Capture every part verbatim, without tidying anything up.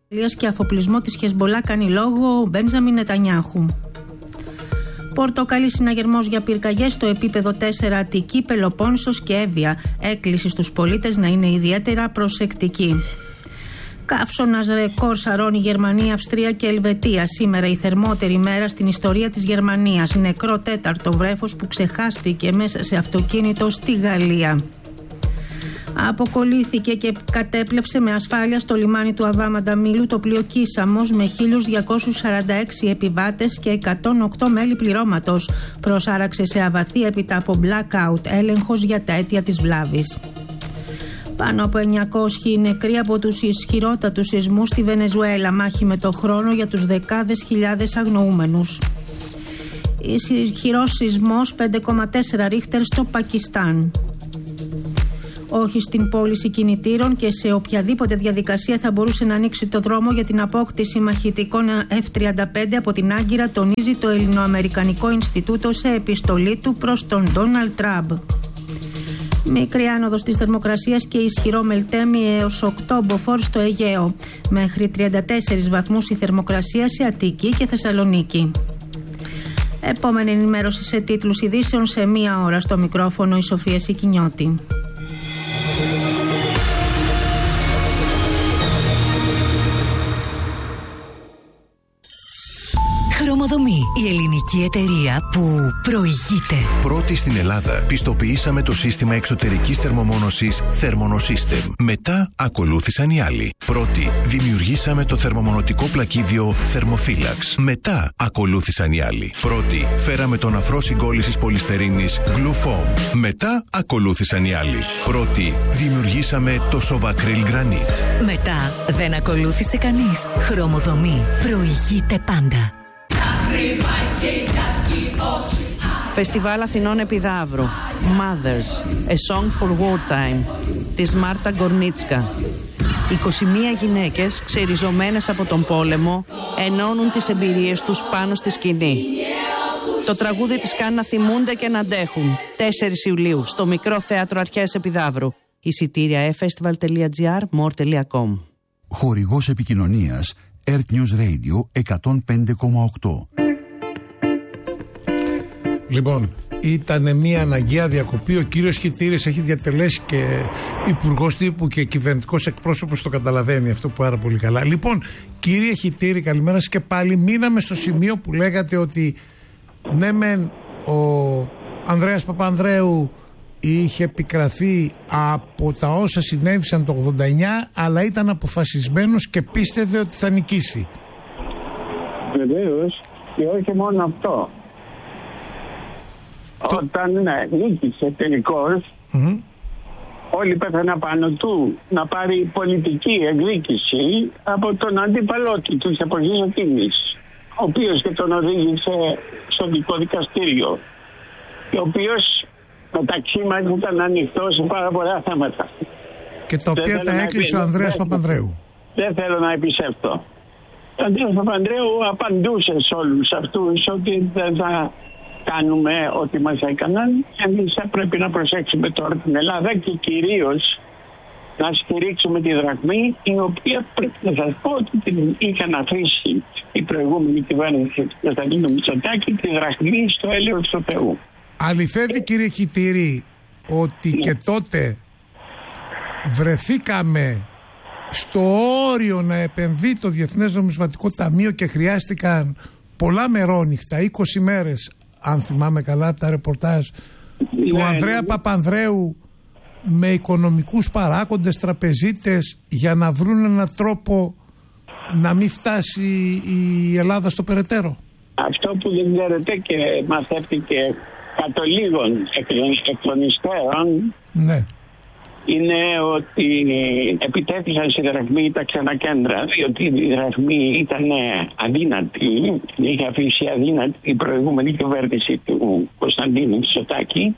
Και αφοπλισμό της Χεσμπολά κάνει λόγο ο Μπέντζαμιν Νετανιάχου. Πορτοκαλί συναγερμός για πυρκαγιές στο επίπεδο τέσσερα Αττική, Πελοπόννησος και Εύβοια. Έκκληση στους πολίτες να είναι ιδιαίτερα προσεκτικοί. Καύσωνας ρεκόρ σαρώνει Γερμανία, Αυστρία και Ελβετία. Σήμερα η θερμότερη μέρα στην ιστορία της Γερμανίας. Νεκρό τέταρτο βρέφος που ξεχάστηκε μέσα σε αυτοκίνητο στη Γαλλία. Αποκολλήθηκε και κατέπλεψε με ασφάλεια στο λιμάνι του Αβάμαντα Μήλου το πλοίο Κίσαμος με χίλιους διακόσιους σαράντα έξι επιβάτες και εκατόν οκτώ μέλη πληρώματος. Προσάραξε σε αβαθή έπειτα από blackout έλεγχος για τα αίτια της βλάβης. Πάνω από εννιακόσιοι νεκροί από τους ισχυρότατους σεισμούς στη Βενεζουέλα. Μάχη με το χρόνο για τους δεκάδες χιλιάδες αγνοούμενους. Ισχυρός σεισμός πέντε κόμμα τέσσερα ρίχτερ στο Πακιστάν. Όχι στην πώληση κινητήρων και σε οποιαδήποτε διαδικασία θα μπορούσε να ανοίξει το δρόμο για την απόκτηση μαχητικών εφ τριάντα πέντε από την Άγκυρα, τονίζει το Ελληνοαμερικανικό Ινστιτούτο σε επιστολή του προς τον Ντόναλντ Τραμπ. Μικρή άνοδος της θερμοκρασίας και ισχυρό μελτέμι έως οκτώ μποφόρ στο Αιγαίο. Μέχρι τριάντα τέσσερις βαθμούς η θερμοκρασία σε Αττική και Θεσσαλονίκη. Επόμενη ενημέρωση σε τίτλους ειδήσεων σε μία ώρα. Στο μικρόφωνο η Σοφία Σικινιώτη. Χρωμοδομή, η ελληνική εταιρεία που προηγείται. Πρώτη στην Ελλάδα πιστοποιήσαμε το σύστημα εξωτερικής θερμομόνωσης Thermonosystem. Μετά ακολούθησαν οι άλλοι. Πρώτη δημιουργήσαμε το θερμομονωτικό πλακίδιο Thermophilax. Μετά ακολούθησαν οι άλλοι. Πρώτη φέραμε τον αφρό συγκόλλησης πολυστερίνης Glufoam. Μετά ακολούθησαν οι άλλοι. Πρώτη δημιουργήσαμε το Sovacryl Granite. Μετά δεν ακολούθησε κανείς. Χρωμοδομή προηγείται πάντα. Φεστιβάλ Αθηνών Επιδαύρου Mothers, A Song for Wartime της Μάρτα Γκορνίτσκα. είκοσι μία γυναίκες ξεριζωμένες από τον πόλεμο ενώνουν τις εμπειρίες τους πάνω στη σκηνή. Το τραγούδι τις κάνει να θυμούνται και να αντέχουν. τέσσερις Ιουλίου στο Μικρό Θέατρο Αρχαίας Επιδαύρου. Εισιτήρια e-festival τελεία gr, more τελεία com. Χορηγός επικοινωνίας Earth News Radio εκατόν πέντε κόμμα οκτώ. Λοιπόν, ήταν μια αναγκαία διακοπή. Ο κύριος Χιτήρης έχει διατελέσει και υπουργός τύπου και κυβερνητικός εκπρόσωπος, το καταλαβαίνει αυτό πάρα πολύ καλά. Λοιπόν, κύριε Χιτήρη, καλημέρα σας και πάλι. Μείναμε στο σημείο που λέγατε ότι ναι μεν ο Ανδρέας Παπανδρέου είχε επικραθεί από τα όσα συνέβησαν το ογδόντα εννιά, αλλά ήταν αποφασισμένος και πίστευε ότι θα νικήσει. Βεβαίως, και όχι μόνο αυτό. Το... Όταν ναι, νίκησε τελικώς, mm-hmm. όλοι πέθαναν πάνω του να πάρει πολιτική εκδίκηση από τον αντίπαλό του της εποχής εκείνης, ο οποίος και τον οδήγησε στο δικό δικαστήριο, και ο οποίος μεταξύ μας ήταν ανοιχτό σε πάρα πολλά θέματα. Και τα οποία τα έκλεισε ο Ανδρέας Παπανδρέου. Δεν θέλω να επισέλθω. Ο Ανδρέας Παπανδρέου απαντούσε σε όλους αυτούς ότι δεν θα κάνουμε ό,τι μας έκαναν. Εμείς θα πρέπει να προσέξουμε τώρα την Ελλάδα και κυρίως να στηρίξουμε τη δραχμή, η οποία πρέπει να σας πω ότι την είχαν αφήσει η προηγούμενη κυβέρνηση του Κωνσταντίνου Μητσοτάκη, τη δραχμή στο έλεος του Θεού. Αληθεύει, κύριε Χιτήρη, ότι ναι. και τότε βρεθήκαμε στο όριο να επενδύει το Διεθνές Νομισματικό Ταμείο και χρειάστηκαν πολλά μερόνυχτα, είκοσι μέρες, αν θυμάμαι καλά από τα ρεπορτάζ ναι, του Ανδρέα ναι. Παπανδρέου, με οικονομικούς παράγοντες, τραπεζίτες, για να βρουν έναν τρόπο να μην φτάσει η Ελλάδα στο περαιτέρω. Αυτό που δεν ξέρετε και μαθαίθηκε κατ' ολίγων εκ των υστέρων, ναι. είναι ότι επιτέθησαν στη δραχμή τα ξένα κέντρα, διότι η δραχμή ήταν αδύνατη, είχε αφήσει αδύνατη η προηγούμενη κυβέρνηση του Κωνσταντίνου Μητσοτάκη,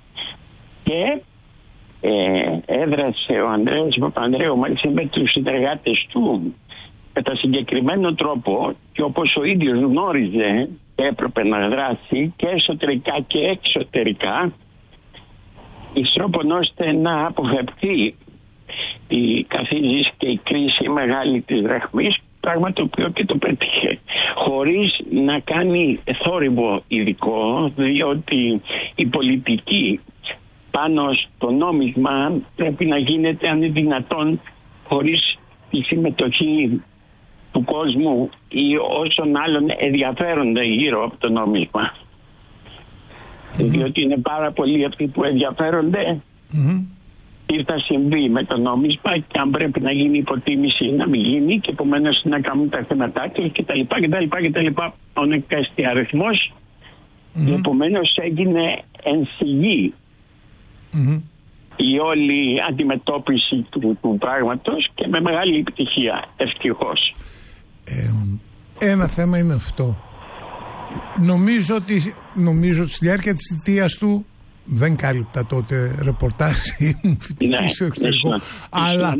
και ε, έδρασε ο Ανδρέας Παπανδρέου μάλιστα με τους συνεργάτες του κατά συγκεκριμένο τρόπο, και όπως ο ίδιος γνώριζε έπρεπε να δράσει και εσωτερικά και εξωτερικά, εις τρόπον ώστε να αποφευθεί η καθίζηση και η κρίση μεγάλη της δραχμής, πράγμα το οποίο και το πέτυχε χωρίς να κάνει θόρυβο ειδικό, διότι η πολιτική πάνω στο νόμισμα πρέπει να γίνεται, αν είναι δυνατόν, χωρίς τη συμμετοχή του κόσμου ή όσων άλλων ενδιαφέρονται γύρω από το νόμισμα. Mm-hmm. Διότι είναι πάρα πολλοί αυτοί που ενδιαφέρονται mm-hmm. τι θα συμβεί με το νόμισμα και αν πρέπει να γίνει υποτίμηση ή να μην γίνει, και επομένως να κάνουν τα θέματα τους κτλ. κτλ. Ο νεκαστή αριθμός mm-hmm. και επομένως έγινε εν σιγή mm-hmm. η όλη αντιμετώπιση του, του πράγματος, και με μεγάλη επιτυχία, ευτυχώς. Ε, ένα θέμα είναι αυτό. Νομίζω ότι, νομίζω ότι στη διάρκεια της θητείας του δεν κάλυπτα τότε ρεπορτάζ, ήμουν φοιτητής στο εξωτερικό, ναι, αλλά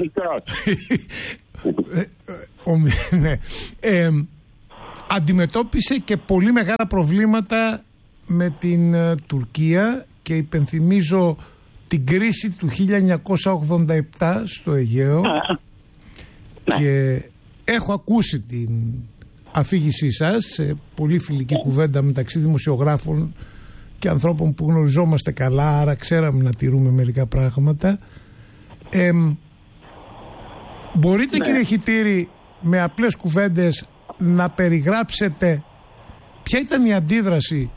ναι, ε, αντιμετώπισε και πολύ μεγάλα προβλήματα με την uh, Τουρκία, και υπενθυμίζω την κρίση του χίλια εννιακόσια ογδόντα επτά στο Αιγαίο και έχω ακούσει την αφήγησή σας σε πολύ φιλική κουβέντα μεταξύ δημοσιογράφων και ανθρώπων που γνωριζόμαστε καλά, άρα ξέραμε να τηρούμε μερικά πράγματα. Ε, μπορείτε ναι. κύριε Χιτήρη, με απλές κουβέντες να περιγράψετε ποια ήταν η αντίδραση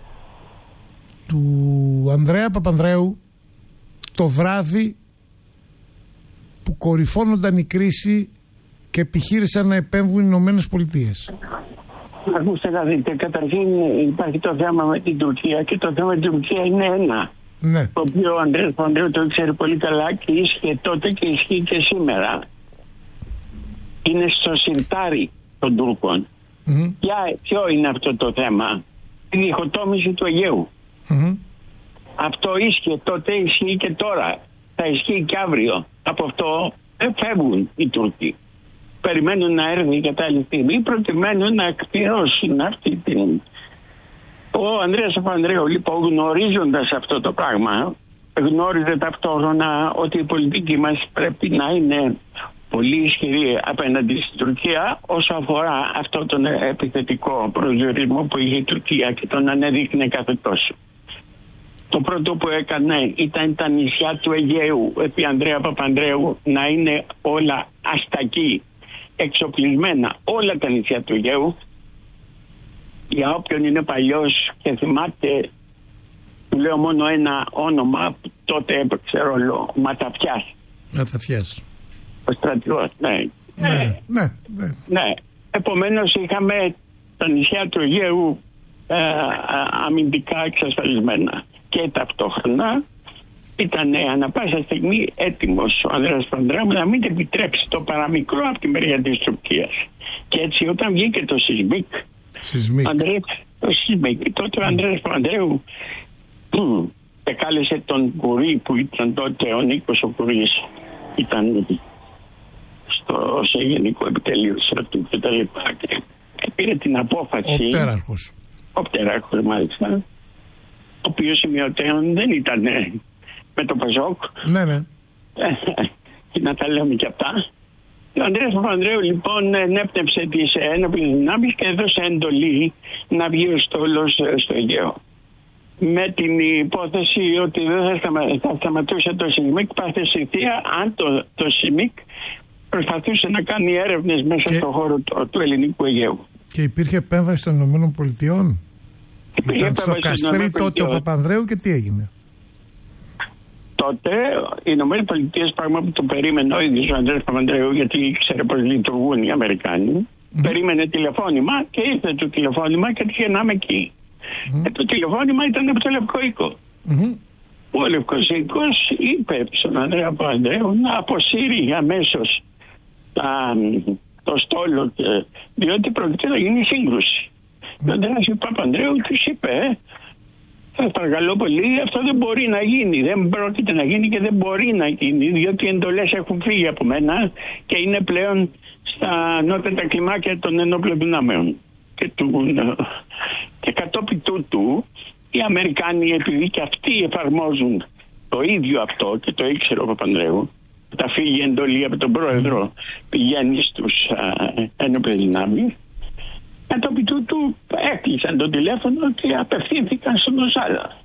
του Ανδρέα Παπανδρέου το βράδυ που κορυφώνονταν η κρίση και επιχείρησαν να επέμβουν οι Ηνωμένες Πολιτείες? Ακούστε να δείτε, καταρχήν υπάρχει το θέμα με την Τουρκία, και το θέμα με την Τουρκία είναι ένα. Ναι. Το οποίο ο Ανδρέας Παπανδρέου το ήξερε πολύ καλά και ίσχυε τότε και ισχύει και σήμερα. Είναι στο σιρτάρι των Τούρκων. Mm-hmm. Ποια, ποιο είναι αυτό το θέμα? Η διχοτόμηση του Αιγαίου. Mm-hmm. Αυτό ίσχυε τότε, ισχύει και τώρα. Θα ισχύει και αύριο. Από αυτό δεν φεύγουν οι Τούρκοι. Περιμένουν να έρθει η κατάλληλη στιγμή, προκειμένου να εκπληρώσουν αυτή την... Ο Ανδρέας Παπανδρέου, λοιπόν, γνωρίζοντας αυτό το πράγμα, γνώριζε ταυτόχρονα ότι η πολιτική μας πρέπει να είναι πολύ ισχυρή απέναντι στην Τουρκία όσο αφορά αυτό τον επιθετικό προσδιορισμό που είχε η Τουρκία και τον ανέδειχνε κάθε τόσο. Το πρώτο που έκανε ήταν τα νησιά του Αιγαίου, επί Ανδρέα Παπανδρέου, να είναι όλα αστακή, εξοπλισμένα, όλα τα νησιά του Αιγαίου. Για όποιον είναι παλιός και θυμάται, του λέω μόνο ένα όνομα που τότε έπαιξε ρόλο, Ματαφιάς. Ματαφιάς. Ο στρατηγός, ναι. Ναι, ναι, ναι. ναι. ναι. Επομένως είχαμε τα νησιά του Αιγαίου ε, αμυντικά εξασφαλισμένα. Και ταυτόχρονα ήταν ανά πάσα στιγμή έτοιμος ο Ανδρέας Παπανδρέου να μην επιτρέψει το παραμικρό από τη μεριά της Τουρκίας. Και έτσι όταν βγήκε το Σισμίκ, Σισμίκ. Ανδρέας, το Σισμίκ, τότε ο Ανδρέας Παπανδρέου εκάλεσε τον Κουρί, που ήταν τότε ο Νίκος ο Κουρής, ήταν στο, σε γενικό επιτελείο του στρατού και τα λοιπά, και πήρε την απόφαση. Ο πτέραρχος. Ο πτέραρχος μάλιστα, ο οποίος σημειωτέων δεν ήταν με το Παζόκ. Ναι, ναι. Και να τα λέμε και αυτά. Ο Ανδρέας Παπανδρέου λοιπόν ενέπνευσε τις ένοπλες δυνάμεις και έδωσε εντολή να βγει ο στόλος στο Αιγαίο. Με την υπόθεση ότι δεν θα, σταμα... θα σταματούσε το ΣΥΣΜΙΚ πάθηση θεία αν το, το ΣΥΣΜΙΚ προσπαθούσε να κάνει έρευνες μέσα και... στον χώρο του, του ελληνικού Αιγαίου. Και υπήρχε επέμβαση των Ηνωμένων Πολιτειών? Ήταν στο Καστρί τότε ο Παπανδρέου και τι έγινε? Τότε οι Ηνωμένες Πολιτείες, πράγμα που το περίμενε ο ίδιος ο Ανδρέας Παπανδρέου, γιατί ήξερε πώς λειτουργούν οι Αμερικάνοι, mm. περίμενε τηλεφώνημα και ήρθε το τηλεφώνημα και έτυχε να είμαι εκεί. Mm. Ε, το τηλεφώνημα ήταν από το Λευκό Οίκο. Mm. Ο Λευκός Οίκος είπε στον Ανδρέα Παπανδρέου να αποσύρει αμέσως τα, το στόλο, διότι πρόκειται να γίνει σύγκρουση. Mm. Ο Ανδρέας Παπανδρέου τους είπε, σας παρακαλώ πολύ, αυτό δεν μπορεί να γίνει, δεν πρόκειται να γίνει και δεν μπορεί να γίνει, διότι οι εντολές έχουν φύγει από μένα και είναι πλέον στα νότια κλιμάκια των ενόπλων δυνάμεων. Και, του, και κατόπιν τούτου οι Αμερικάνοι, επειδή και αυτοί εφαρμόζουν το ίδιο αυτό και το ήξερε ο Παπανδρέου, τα φύγει εντολή από τον πρόεδρο, πηγαίνει στους ένοπλες δυνάμεις. Κατόπιν τούτου έκλεισαν το τηλέφωνο και απευθύνθηκαν στον Οζάλα.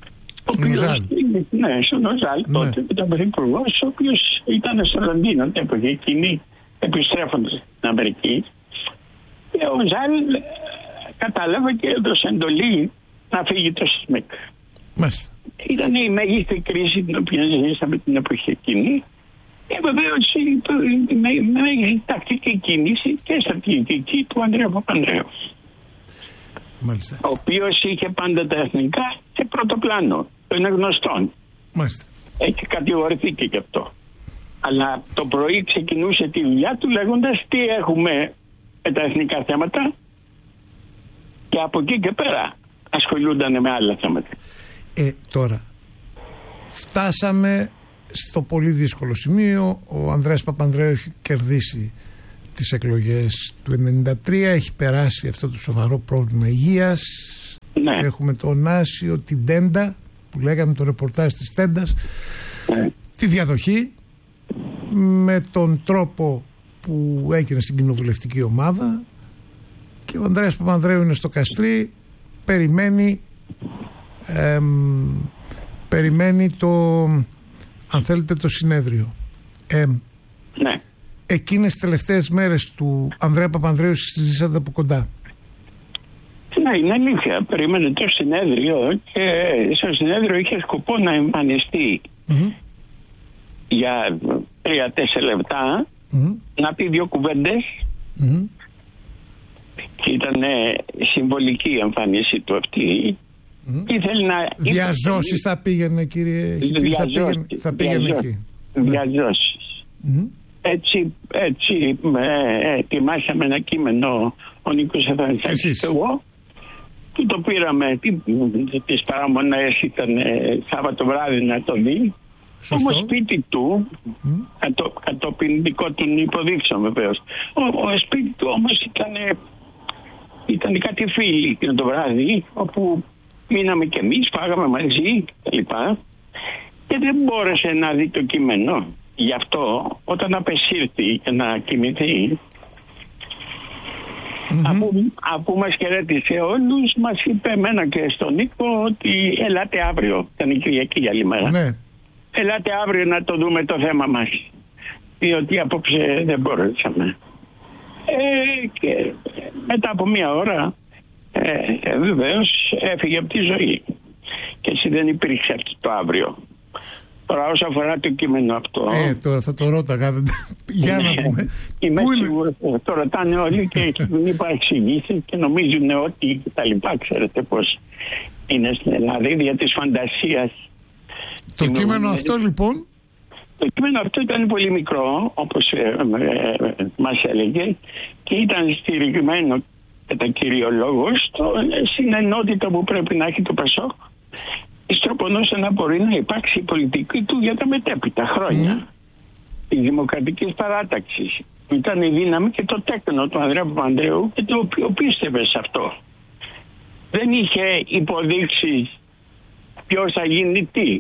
Ναι, στον Οζάλ, ναι. Τότε ήταν πρωθυπουργός, ο οποίος ήταν στο Λονδίνο την εποχή εκείνη, επιστρέφοντας στην Αμερική. Και ο Οζάλ κατάλαβε και έδωσε εντολή να φύγει το ΣΜΕΚ. Μάλιστα. Ήταν η μέγιστη κρίση την οποία ζήσαμε την εποχή εκείνη. Και βεβαίως η μέγιστη τακτική κίνηση και στρατηγική του Ανδρέα Παπανδρέου. Μάλιστα. Ο οποίος είχε πάντα τα εθνικά σε πρώτο πλάνο. Το είναι γνωστό. Μάλιστα. Έχει κατηγορηθεί και γι' αυτό. Αλλά το πρωί ξεκινούσε τη δουλειά του λέγοντας τι έχουμε με τα εθνικά θέματα και από εκεί και πέρα ασχολούνταν με άλλα θέματα. Ε, τώρα, φτάσαμε στο πολύ δύσκολο σημείο. Ο Ανδρέας Παπανδρέου έχει κερδίσει τις εκλογές του ενενήντα τρία, έχει περάσει αυτό το σοβαρό πρόβλημα υγείας. Ναι. Έχουμε τον Άσιο, την Τέντα, που λέγαμε το ρεπορτάζ της Τέντας, ναι. Τη διαδοχή με τον τρόπο που έγινε στην κοινοβουλευτική ομάδα, και ο Ανδρέας Παπανδρέου είναι στο Καστρί, περιμένει εμ, περιμένει το, αν θέλετε, το συνέδριο. Ε, ναι. Εκείνες τις τελευταίες μέρες του Ανδρέα Παπανδρέου συζήσατε από κοντά. Ναι, είναι αλήθεια. Περίμενε το συνέδριο και στο συνέδριο είχε σκοπό να εμφανιστεί mm-hmm. για τρία-τέσσερα λεπτά, mm-hmm. να πει δύο κουβέντες mm-hmm. και ήταν συμβολική η εμφανίση του αυτή. Mm-hmm. Ήθελε να... Διαζώσεις θα πήγαινε, κύριε Χιτήρη, θα πήγαινε, θα πήγαινε εκεί. Διαζώσεις. Mm-hmm. Έτσι, έτσι ε, ετοιμάσαμε ένα κείμενο ο Νίκος Αθανασιάδης και εγώ, που το πήραμε τις παραμονές, ήταν ε, Σάββατο βράδυ να το δει. Όμως σπίτι του, mm. κατώ, κατόπιν δικό του υποδείξεων βεβαίως, ο, ο σπίτι του όμως ήταν, ήταν κάτι φίλοι το βράδυ, όπου μείναμε κι εμείς, φάγαμε μαζί κλπ. Και δεν μπόρεσε να δει το κείμενο. Γι' αυτό όταν απεσύρθη για να κοιμηθεί, mm-hmm. αφού, αφού μας χαιρέτησε όλους, μας είπε εμένα και στον Νίκο ότι ελάτε αύριο, ήταν η Κυριακή για άλλη μέρα. Ναι. Ελάτε αύριο να το δούμε το θέμα μας, διότι απόψε δεν μπορέσαμε. Ε, και μετά από μία ώρα ε, βεβαίως έφυγε από τη ζωή και έτσι δεν υπήρξε αυτό το αύριο. Τώρα όσο αφορά το κείμενο αυτό... Ε, τώρα θα το ρώταγα. Για να δούμε. Είμαι σίγουρος, το ρωτάνε όλοι και δεν υπάρχει εξηγήσει και νομίζουν ότι τα λοιπά, ξέρετε πώς είναι στην Ελλάδα, δια της φαντασίας. Το κείμενο αυτό λοιπόν... Το κείμενο αυτό ήταν πολύ μικρό, όπως ε, ε, ε, μας έλεγε, και ήταν στηριγμένο κατά κύριο λόγο στην ενότητα που πρέπει να έχει το ΠΑΣΟΚ, στροπονώσε να μπορεί να υπάρξει η πολιτική του για τα μετέπειτα χρόνια. Mm. Η δημοκρατική παράταξη που ήταν η δύναμη και το τέκνο του Ανδρέα Παπανδρέου, και το οποίο πίστευε σε αυτό. Δεν είχε υποδείξει ποιος θα γίνει τι.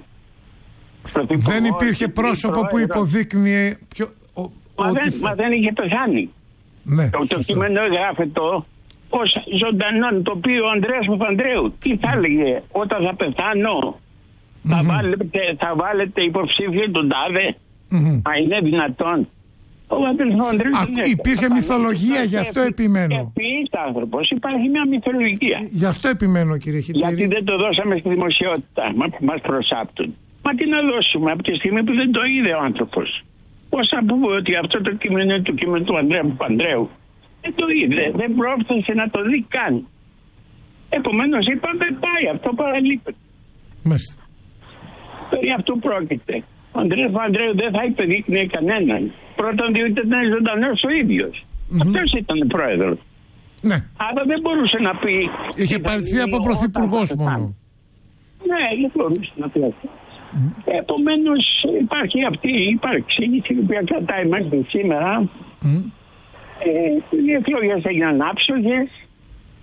Δεν υπήρχε πρόσωπο που υποδείκνυε ποιο, ο, μα, δεν, θα... μα δεν είχε πεθάνει. Ναι, το το κείμενο γράφεται ως ζωντανόν, το οποίο ο Ανδρέας Παπανδρέου τι θα έλεγε όταν θα πεθάνω, mm-hmm. θα, βάλετε, θα βάλετε υποψήφιο τον τάδε. Mm-hmm. Μα είναι δυνατόν? Ο Α, υπήρχε μυθολογία, γι' αυτό επιμένω. Επίσης άνθρωπος, υπάρχει μια μυθολογία. Γι' αυτό επιμένω, κύριε Χιτήρη. Γιατί δεν το δώσαμε στη δημοσιότητα, μα, μας προσάπτουν. Μα τι να δώσουμε από τη στιγμή που δεν το είδε ο άνθρωπος? Πώς θα πούμε ότι αυτό το κείμενο είναι το κείμενο του Ανδρέα Παπανδρέου? Δεν το είδε, δεν πρόφθασε να το δει καν. Επομένως είπαμε πάει, αυτό παραλείπεται. Μάλιστα. Περί αυτού πρόκειται. Ο Ανδρέας Παπανδρέου δεν θα υπεδείκνυε κανέναν. Πρώτον διότι ήταν ζωντανός ο ίδιος. Mm-hmm. Αυτός ήταν πρόεδρος. Ναι. Άρα δεν μπορούσε να πει... Είχε πάρθει από πρωθυπουργός μόνο. Ναι, δεν μπορούσε να πει αυτό. Mm. Επομένως υπάρχει αυτή η υπάρξη η οποία κρατάει μέχρι σήμερα. Mm. Ε, οι εκλογές έγιναν άψογες,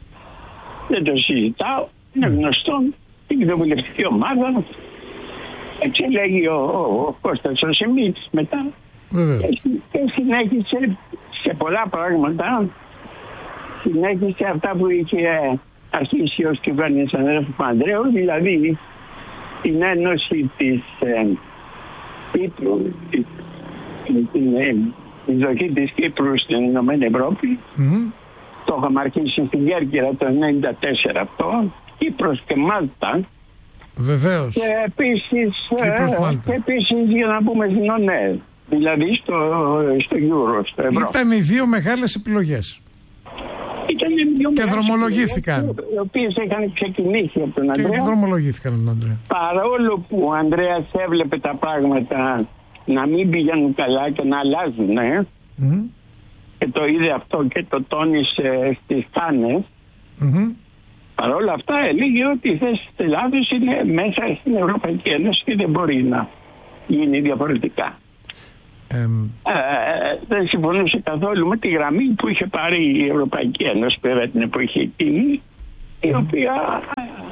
δεν το συζητάω, είναι γνωστό, την κοινοβουλευτική ομάδα Έτσι λέγει ο, ο, ο Κώστας ο Σιμίτης μετά. Και, και συνέχισε σε πολλά πράγματα, συνέχισε αυτά που είχε αρχίσει ως κυβέρνηση Ανδρέου Παπανδρέου, δηλαδή την ένωση της ε, Κύπρου, την, την ε, εισδοχή της Κύπρου στην Ηνωμένη Ευρώπη. Mm-hmm. Το είχαμε αρχίσει στην Κέρκυρα το ενενήντα τέσσερα αυτό, Κύπρος και Μάλτα. Βεβαίως. Και επίσης, ε, και επίσης για να πούμε στην ΟΝΕ, δηλαδή στο, στο Euro, στο Ευρώ. Ήταν οι δύο μεγάλες επιλογές. Ήταν δύο και δρομολογήθηκαν. Οι οποίες είχαν ξεκινήσει από τον Ανδρέα. Και δρομολογήθηκαν από τον Ανδρέα. Παρόλο που ο Ανδρέας έβλεπε τα πράγματα να μην πηγαίνουν καλά και να αλλάζουν, ε, mm-hmm. και το είδε αυτό και το τόνισε στις Κάνες, mm-hmm. παρόλα αυτά έλεγε ότι η θέση της Ελλάδος είναι μέσα στην Ευρωπαϊκή Ένωση και δεν μπορεί να γίνει διαφορετικά. Ε, ε, δεν συμφωνούσε καθόλου με τη γραμμή που είχε πάρει η Ευρωπαϊκή Ένωση βέβαια την εποχή εκείνη, η οποία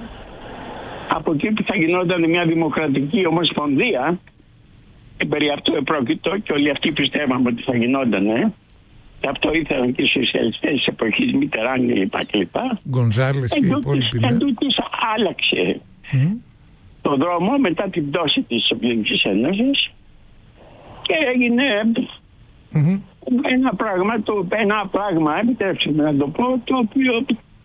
από εκεί που θα γινόταν μια δημοκρατική ομοσπονδία, και περί αυτού επρόκειτο και όλοι αυτοί πιστεύαμε ότι θα γινόταν, ε, και αυτό ήθελαν και οι σοσιαλιστές της εποχής Μιτεράν κλπ. Γκονζάλες και οι υπόλοιποι. Εν τούτης άλλαξε mm. το δρόμο μετά την πτώση της Σοβιετικής Ένωσης και έγινε mm-hmm. ένα πράγμα, το, ένα πράγμα, επιτρέψτε να το πω, το οποίο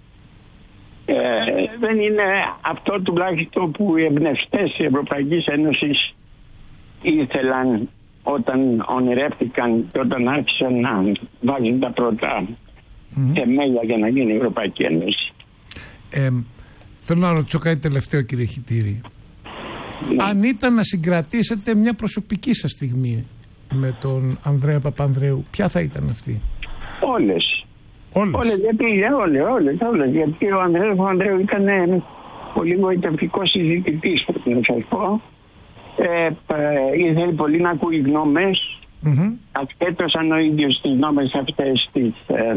ε, δεν είναι αυτό τουλάχιστον που οι εμπνευστές της Ευρωπαϊκής Ένωσης ήθελαν όταν ονειρεύτηκαν και όταν άρχισαν να βάζουν τα πρώτα mm-hmm. θεμέλια για να γίνει η Ευρωπαϊκή Ένωση. Ε, θέλω να ρωτήσω κάτι τελευταίο, κύριε Χιτήρη. Ναι. Αν ήταν να συγκρατήσετε μια προσωπική σας στιγμή με τον Ανδρέα Παπανδρέου, ποια θα ήταν αυτή? Όλες. Όλες. Όλες, γιατί, όλες, όλες, όλες, γιατί ο Ανδρέας Παπανδρέου ήταν πολύ γοητευτικός συζητητής, πρέπει να σας πω. Ε, ε, ήθελε πολύ να ακούει γνώμες, mm-hmm. ασχέτως αν ο ίδιος τις γνώμες αυτές τις, ε,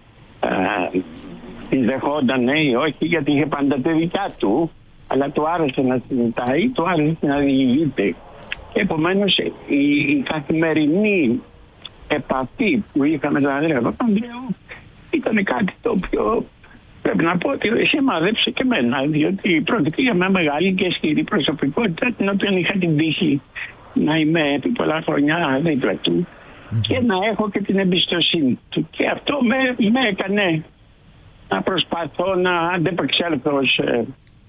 ε, τις δεχόταν ή όχι, γιατί είχε πάντα τα δικά του, αλλά του άρεσε να συζητάει, του άρεσε να διηγείται. Και επομένως η, η καθημερινή επαφή που είχαμε με τον Ανδρέα Παπανδρέου ήταν κάτι το οποίο πρέπει να πω ότι σημάδεψε και εμένα, διότι πρόκειται για μια μεγάλη και ισχυρή προσωπικότητα, την οποία είχα την τύχη να είμαι επί πολλά χρόνια δίπλα του mm-hmm. και να έχω και την εμπιστοσύνη του. Και αυτό με, με έκανε να προσπαθώ να αντεπεξέλθω σε,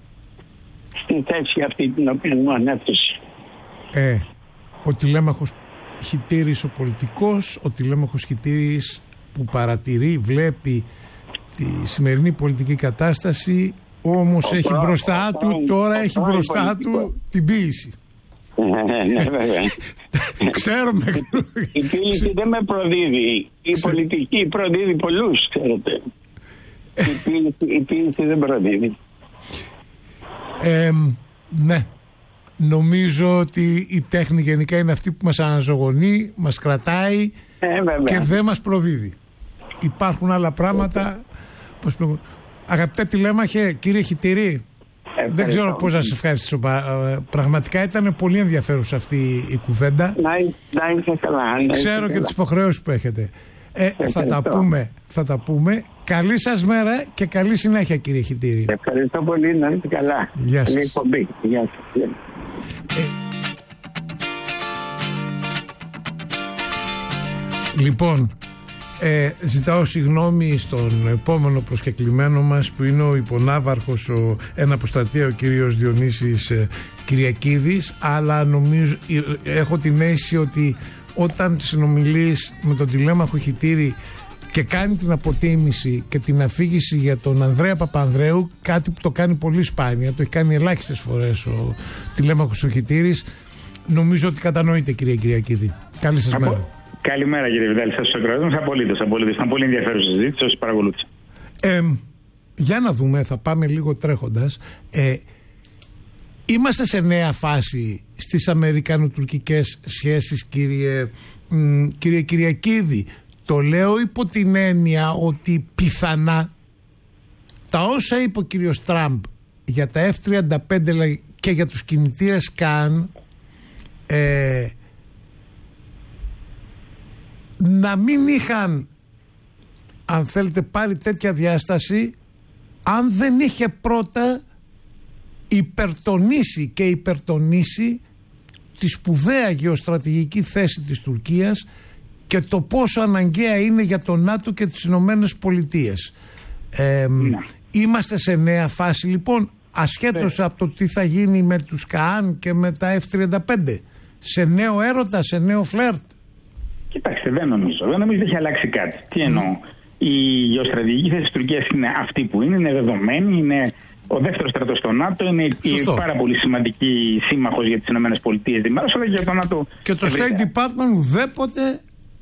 στη θέση αυτή την οποία μου ανέθεσε. Ε, ο τηλέμαχος Χιτήρης ο πολιτικός, ο τηλέμαχος Χιτήρης που παρατηρεί, βλέπει τη σημερινή πολιτική κατάσταση, όμως ο έχει προ... μπροστά ο... του, τώρα ο... έχει ο... μπροστά του την ποίηση. Ναι, βέβαια. Ξέρουμε. Η ποίηση δεν με προδίδει. Η πολιτική προδίδει πολλούς, ξέρετε. Η ποίηση, η ποίηση δεν προδίδει. Ε, ναι. Νομίζω ότι η τέχνη γενικά είναι αυτή που μας αναζωογονεί, μας κρατάει ε, και δεν μας προδίδει. Υπάρχουν άλλα πράγματα. Αγαπητέ τηλέμαχε, κύριε Χιτήρη, δεν ξέρω πώς να σας ευχαριστήσω. Πραγματικά ήταν πολύ ενδιαφέρουσα αυτή η κουβέντα. Να είσαι καλά. Ξέρω και τις υποχρεώσεις που έχετε. Ε, θα, τα πούμε, θα τα πούμε. Καλή σας μέρα και καλή συνέχεια, κύριε Χιτήρη. Ευχαριστώ πολύ, να είστε καλά. Γεια σας. Καλή εκπομπή. Γεια σας. Ε, λοιπόν, ε, ζητάω συγγνώμη στον επόμενο προσκεκλημένο μας που είναι ο υπονάβαρχος, ο εναποστατεία, ο κύριος Διονύσης ε, Κυριακίδης, αλλά νομίζω, ε, έχω την αίσθηση ότι όταν συνομιλείς με τον τηλέμαχο Χιτήρη και κάνει την αποτίμηση και την αφήγηση για τον Ανδρέα Παπανδρέου, κάτι που το κάνει πολύ σπάνια, το έχει κάνει ελάχιστες φορές ο τηλέμαχος ο Χιτήρης, νομίζω ότι κατανοείτε, κύριε Κυριακίδη. Καλή σας Από... μέρα. Καλημέρα, κύριε Βιδάλη, σας ακροατές. Απολύτως, απολύτως. Ήταν πολύ ενδιαφέρουσα συζήτηση, όσοι παρακολούθησα. Ε, για να δούμε, θα πάμε λίγο τρέχοντας. Ε, είμαστε σε νέα φάση στις αμερικανοτουρκικές σχέσεις, κύριε, μ, κύριε Κυριακίδη. Το λέω υπό την έννοια ότι πιθανά τα όσα είπε ο κύριος Τραμπ για τα εφ τριάντα πέντε και για τους κινητήρες καν ε, να μην είχαν, αν θέλετε, πάρει τέτοια διάσταση αν δεν είχε πρώτα υπερτονίσει και υπερτονίσει τη σπουδαία γεωστρατηγική θέση της Τουρκίας και το πόσο αναγκαία είναι για το ΝΑΤΟ και τις Ηνωμένες Πολιτείες. Ε, ναι. Είμαστε σε νέα φάση λοιπόν, ασχέτως ναι. από το τι θα γίνει με τους ΚΑΑΝ και με τα εφ τριάντα πέντε, σε νέο έρωτα, σε νέο φλερτ. Κοιτάξτε, δεν νομίζω. Δεν νομίζω ότι έχει αλλάξει κάτι. Τι εννοώ. Mm. Η γεωστρατηγική θέση της Τουρκίας είναι αυτή που είναι, είναι δεδομένη, είναι ο δεύτερος στρατός στο ΝΑΤΟ, είναι η πάρα πολύ σημαντική σύμμαχος για τις ΗΠΑ διμέρως, αλλά και για το ΝΑΤΟ. Και το State Department ουδέποτε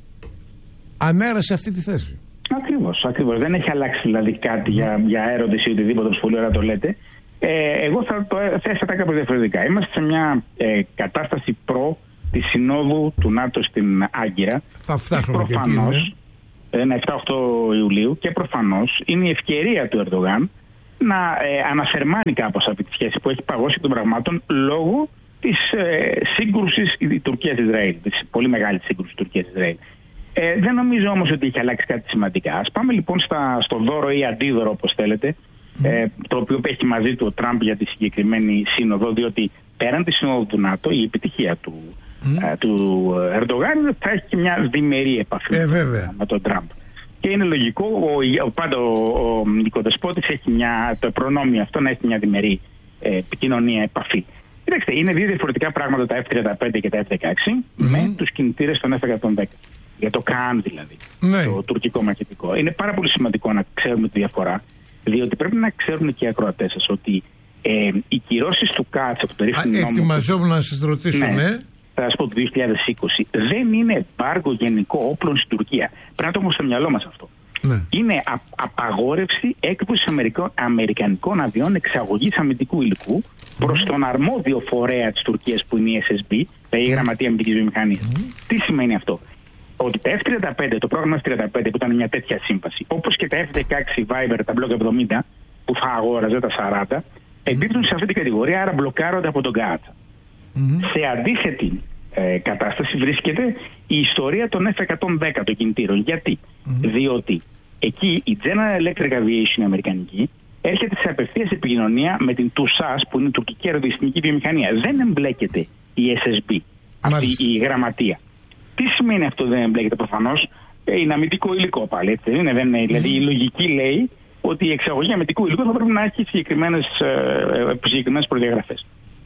ανέρεσε αυτή τη θέση. Ακριβώς, ακριβώς. Δεν έχει αλλάξει δηλαδή κάτι mm. για, για έρωτες ή οτιδήποτε, όπως πολύ ωραία το λέτε. Ε, εγώ θα το θέσω τα κάπως διαφορετικά. Είμαστε σε μια ε, κατάσταση προ τη συνόδου του ΝΑΤΟ στην Άγκυρα. Θα φτάσουμε και εκεί, ναι. Ένα εφτά οκτώ Ιουλίου, και προφανώς είναι η ευκαιρία του Ερντογάν να ε, αναθερμάνει κάπως από τη σχέση που έχει παγώσει των πραγμάτων λόγω της ε, σύγκρουσης Τουρκίας-Ισραήλ, της πολύ μεγάλης σύγκρουσης Τουρκίας-Ισραήλ. Ε, δεν νομίζω όμως ότι έχει αλλάξει κάτι σημαντικά. Ας πάμε λοιπόν στα, στο δώρο ή αντίδωρο, όπως θέλετε, mm. ε, το οποίο έχει μαζί του ο Τραμπ για τη συγκεκριμένη σύνοδο, διότι πέραν τη σύνοδο του ΝΑΤΟ, η επιτυχία του, mm. ε, του Ερντογάν θα έχει και μια διμερή επαφή ε, με τον Τραμπ. Και είναι λογικό, ο, ο, πάντα ο, ο οικοδεσπότης έχει μια, το προνόμιο αυτό να έχει μια διμερή ε, επικοινωνία, επαφή. Κοιτάξτε, είναι δύο διαφορετικά πράγματα τα εφ τριάντα πέντε και τα εφ δεκαέξι mm. με τους κινητήρες των εφ εκατόν δέκα. Για το ΚΑΑΝ δηλαδή, ναι. το τουρκικό μαχητικό. Είναι πάρα πολύ σημαντικό να ξέρουμε τη διαφορά, διότι πρέπει να ξέρουν και οι ακροατές σας ότι ε, οι κυρώσεις του ΚΑΤΣ από το περίφημο νόμο... Ετοιμαζόμουν να σας ρωτήσω, ναι. ναι. Θα σας πω το δύο χιλιάδες είκοσι, δεν είναι εμπάργκο γενικό όπλων στην Τουρκία. Πρέπει να το έχουμε στο μυαλό μας αυτό. Ναι. Είναι α, απαγόρευση έκδοσης αμερικανικών αδειών εξαγωγής αμυντικού υλικού mm. προς τον αρμόδιο φορέα της Τουρκίας που είναι η ες ες μπι, δηλαδή η Γραμματεία Αμυντικής Βιομηχανίας. Mm. Τι σημαίνει αυτό? Ότι τα εφ τριάντα πέντε, το πρόγραμμα εφ τριάντα πέντε που ήταν μια τέτοια σύμβαση, όπως και τα εφ δεκαέξι Viper, τα Block εβδομήντα που θα αγόραζε τα σαράντα, εμπίπτουν σε αυτή την κατηγορία, άρα μπλοκάρονται από τον ΚΑΤΣ. Mm-hmm. Σε αντίθετη ε, κατάσταση βρίσκεται η ιστορία των εφ εκατόν δέκα των κινητήρων. Γιατί? Mm-hmm. Διότι εκεί η General Electric Aviation η αμερικανική έρχεται σε απευθείας επικοινωνία με την τουσάς που είναι η τουρκική αεροδιστημική βιομηχανία. Δεν εμπλέκεται η ες ες μπι, αυτή η γραμματεία. Τι σημαίνει αυτό δεν εμπλέκεται? Προφανώς ε, είναι αμυντικό υλικό πάλι. Έτσι, είναι, δεν είναι, mm. Δηλαδή η λογική λέει ότι η εξαγωγή αμυντικού υλικού θα πρέπει να έχει συγκεκριμένες, ε, συγκεκριμένες προδιαγραφές.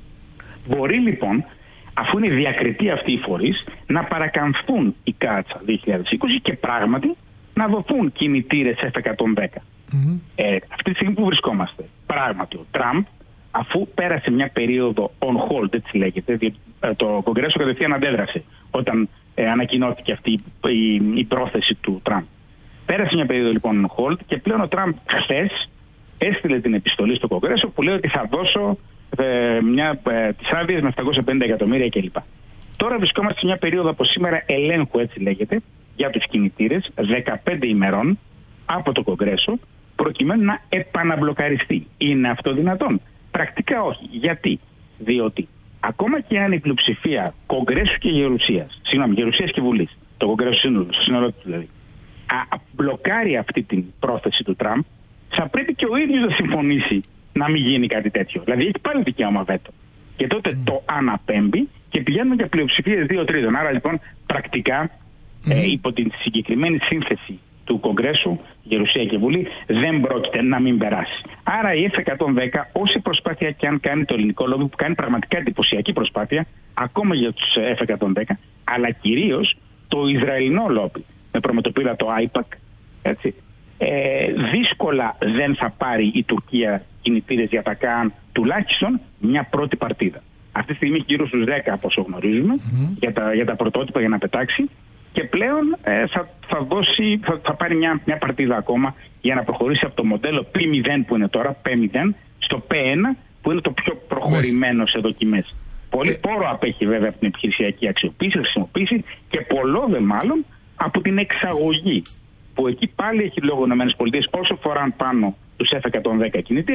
Μπορεί λοιπόν, αφού είναι διακριτή αυτή η φορείς, να παρακαμφθούν οι ΚΑΤΣΑ δύο χιλιάδες είκοσι και πράγματι να δοθούν κινητήρες εφ εκατόν δέκα. Mm-hmm. Ε, αυτή τη στιγμή που βρισκόμαστε, πράγματι ο Τραμπ, αφού πέρασε μια περίοδο on hold, έτσι λέγεται, διότι το Κογκρέσο κατευθείαν αντέδρασε όταν ε, ανακοινώθηκε αυτή η, η, η πρόθεση του Τραμπ. Πέρασε μια περίοδο λοιπόν on hold και πλέον ο Τραμπ χθες έστειλε την επιστολή στο Κογκρέσο που λέει ότι θα δώσω ε, μια, ε, τις άδειες με επτακόσια πενήντα εκατομμύρια κλπ. Τώρα βρισκόμαστε σε μια περίοδο από σήμερα ελέγχου, έτσι λέγεται, για τους κινητήρες δεκαπέντε ημερών από το Κογκρέσο προκειμένου να επαναμπλοκαριστεί. Είναι αυτό δυνατόν? Πρακτικά όχι. Γιατί? Διότι ακόμα και αν η πλειοψηφία Κογκρέσου και Γερουσίας, συγγνώμη, Γερουσίας και Βουλής, το Κογκρέσο σύνολο, στο σύνολό του δηλαδή, α, μπλοκάρει αυτή την πρόθεση του Τραμπ, θα πρέπει και ο ίδιος να συμφωνήσει να μην γίνει κάτι τέτοιο. Δηλαδή έχει πάλι δικαίωμα βέτο. Και τότε mm. το αναπέμπει και πηγαίνουμε για πλειοψηφίες δύο τρίτων. Άρα λοιπόν πρακτικά mm. ε, υπό την συγκεκριμένη σύνθεση του Κογκρέσου, Γερουσία και Βουλή, δεν πρόκειται να μην περάσει. Άρα η εφ εκατόν δέκα, όση προσπάθεια και αν κάνει το ελληνικό λόμπι, που κάνει πραγματικά εντυπωσιακή προσπάθεια, ακόμα για τους εφ εκατόν δέκα, αλλά κυρίως το Ισραηλινό λόμπι, με προμετωπίδα το άιπακ, έτσι, ε, δύσκολα δεν θα πάρει η Τουρκία κινητήρες για τα ΚΑΑΝ, τουλάχιστον μια πρώτη παρτίδα. Αυτή τη στιγμή γύρω στους δέκα, από όσο γνωρίζουμε, mm-hmm. για, τα, για τα πρωτότυπα για να πετάξει. Και πλέον ε, θα, θα, δώσει, θα, θα πάρει μια, μια παρτίδα ακόμα για να προχωρήσει από το μοντέλο πι μηδέν που είναι τώρα, πι μηδέν, στο πι ένα που είναι το πιο προχωρημένο σε δοκιμές. Πολύ ε... πόρο απέχει βέβαια από την επιχειρησιακή αξιοποίηση, χρησιμοποίηση και πολλό δε μάλλον από την εξαγωγή. Που εκεί πάλι έχει λόγω ΗΠΑ όσο φοράν πάνω τους εφ εκατόν δέκα κινητήρες,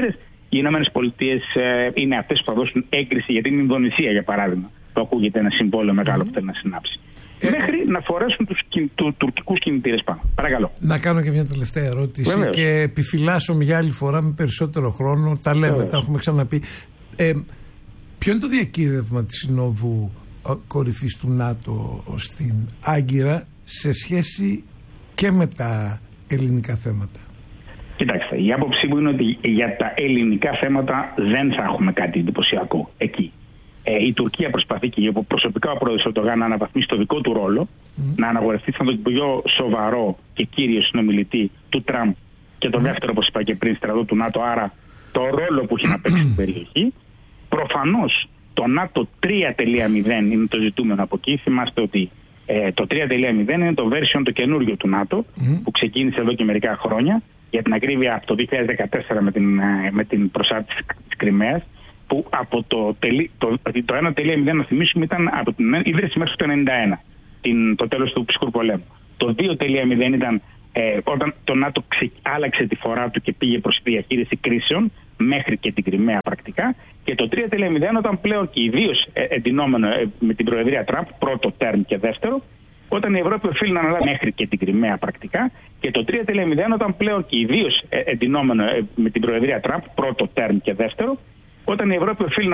οι Ηνωμένες Πολιτείες ε, είναι αυτές που θα δώσουν έγκριση για την Ινδονησία, για παράδειγμα, που ακούγεται ένα συμβόλαιο μεγάλο που θέλει να συνάψει. Ε, μέχρι να φορέσουν τους του, τουρκικούς κινητήρες πάνω. Παρακαλώ. Να κάνω και μια τελευταία ερώτηση. Βεβαίως. Και επιφυλάσσομαι για άλλη φορά με περισσότερο χρόνο. Τα λέμε, Βεβαίως. Τα έχουμε ξαναπεί. Ε, ποιο είναι το διακύβευμα της Συνόδου Κορυφής του ΝΑΤΟ στην Άγκυρα σε σχέση και με τα ελληνικά θέματα? Κοιτάξτε, η άποψή μου είναι ότι για τα ελληνικά θέματα δεν θα έχουμε κάτι εντυπωσιακό εκεί. Ε, η Τουρκία προσπαθεί και προσωπικά ο πρόεδρος Ερντογάν να αναβαθμίσει το δικό του ρόλο, mm. να αναγορευτεί σαν τον πιο σοβαρό και κύριο συνομιλητή του Τραμπ και το mm. δεύτερο, όπως είπα και πριν, στρατό του ΝΑΤΟ, άρα το ρόλο που έχει να παίξει στην περιοχή. Προφανώς το ΝΑΤΟ τρία κόμμα μηδέν είναι το ζητούμενο από εκεί. Θυμάστε ότι ε, το τρία κόμμα μηδέν είναι το version το καινούριο του ΝΑΤΟ mm. που ξεκίνησε εδώ και μερικά χρόνια, για την ακρίβεια από το δύο χιλιάδες δεκατέσσερα με την, με την προσάρτηση της Κριμαίας, που από το, το, το ένα κόμμα μηδέν να θυμίσουμε ήταν από την ίδρυση μέχρι το ενενήντα ένα, την, το τέλος του ψυχρού πολέμου. Το δύο κόμμα μηδέν ήταν ε, όταν το ΝΑΤΟ ξε, άλλαξε τη φορά του και πήγε προς τη διαχείριση κρίσεων μέχρι και την Κριμαία πρακτικά, και το τρία κόμμα μηδέν όταν πλέον και ιδίως ε, εντυνόμενο ε, με την προεδρία Τραμπ, πρώτο τέρμ και δεύτερο, όταν η Ευρώπη οφείλει να αναλάβει μέχρι και την Κριμαία πρακτικά, και το τρία κόμμα μηδέν όταν πλέον και ιδίως ε, εντυνόμενο ε, με την προεδρία Τραμπ, πρώτο τέρμ και δεύτερο, όταν η Ευρώπη οφείλει